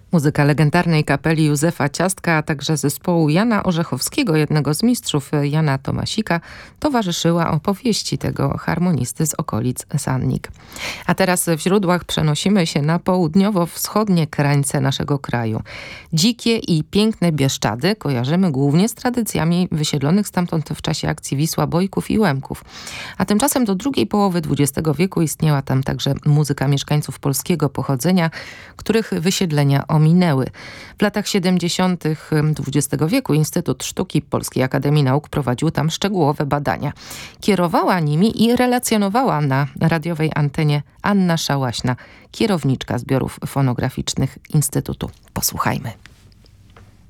Muzyka legendarnej kapeli Józefa Ciastka, a także zespołu Jana Orzechowskiego, jednego z mistrzów Jana Tomasika, towarzyszyła opowieści tego harmonisty z okolic Sannik. A teraz w źródłach przenosimy się na południowo-wschodnie krańce naszego kraju. Dzikie i piękne Bieszczady kojarzymy głównie z tradycjami wysiedlonych stamtąd w czasie akcji Wisła Bojków i Łemków. A tymczasem do drugiej połowy XX wieku istniała tam także muzyka mieszkańców polskiego pochodzenia, których wysiedlenia ominęły. W latach 70. XX wieku Instytut Sztuki Polskiej Akademii Nauk prowadził tam szczegółowe badania. Kierowała nimi i relacjonowała na radiowej antenie Anna Szałaśna, kierowniczka zbiorów fonograficznych Instytutu. Posłuchajmy.